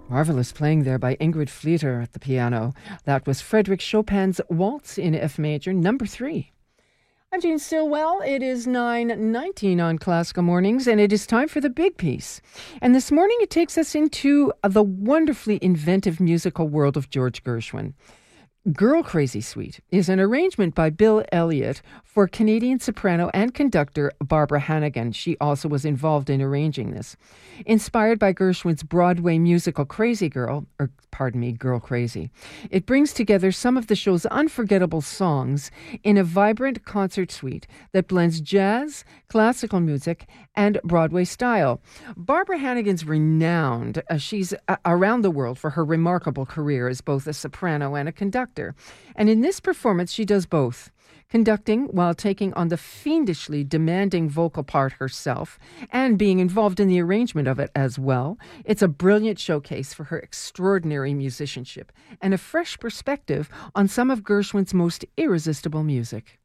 Marvelous playing there by Ingrid Fleeter at the piano. That was Frédéric Chopin's Waltz in F major, number 3. I'm Jane Stillwell. It is 9:19 on Classical Mornings, and it is time for the big piece. And this morning it takes us into the wonderfully inventive musical world of George Gershwin. Girl Crazy Suite is an arrangement by Bill Elliott for Canadian soprano and conductor Barbara Hannigan. She also was involved in arranging this. Inspired by Gershwin's Broadway musical Girl Crazy. It brings together some of the show's unforgettable songs in a vibrant concert suite that blends jazz, classical music, and Broadway style. Barbara Hannigan's renowned. She's around the world for her remarkable career as both a soprano and a conductor. And in this performance, she does both, conducting while taking on the fiendishly demanding vocal part herself and being involved in the arrangement of it as well. It's a brilliant showcase for her extraordinary musicianship and a fresh perspective on some of Gershwin's most irresistible music.